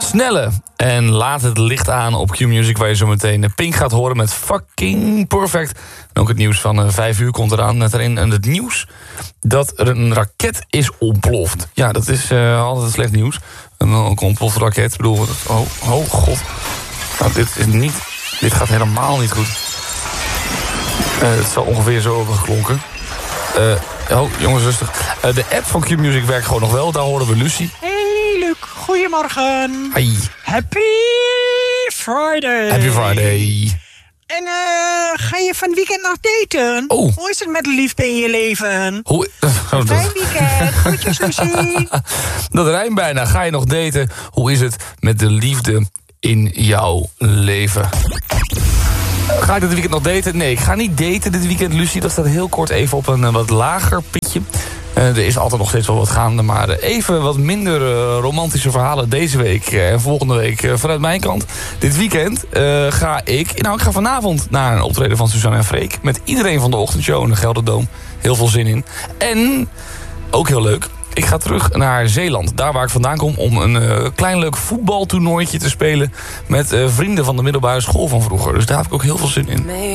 snelle. En laat het licht aan op Q-Music, waar je zo meteen Pink gaat horen met Fucking Perfect. En ook het nieuws van 5 uur komt eraan. Net erin en het nieuws dat er een raket is ontploft. Ja, dat is altijd slecht nieuws. Een ontplofte raket, ik bedoel, oh god. Nou, dit gaat helemaal niet goed. Het zal ongeveer zo hebben geklonken. Jongens, rustig. De app van Q-Music werkt gewoon nog wel. Daar horen we Lucie. Hey, Luc. Goedemorgen. Hi. Happy Friday. Happy Friday. En ga je van het weekend nog daten? Oh. Hoe is het met de liefde in je leven? Fijn weekend. Groetjes, Lucie. Dat rijmt bijna. Ga je nog daten? Hoe is het met de liefde in jouw leven? Ga ik dit weekend nog daten? Nee, ik ga niet daten dit weekend, Lucie. Dat staat heel kort even op een wat lager pitje. Er is altijd nog steeds wel wat gaande, maar even wat minder romantische verhalen deze week en volgende week vanuit mijn kant. Dit weekend ga ik ga vanavond naar een optreden van Suzanne en Freek met iedereen van de ochtendshow in de Gelderdoom. Heel veel zin in. En, ook heel leuk, ik ga terug naar Zeeland. Daar waar ik vandaan kom om een klein leuk voetbaltoernooitje te spelen met vrienden van de middelbare school van vroeger. Dus daar heb ik ook heel veel zin in.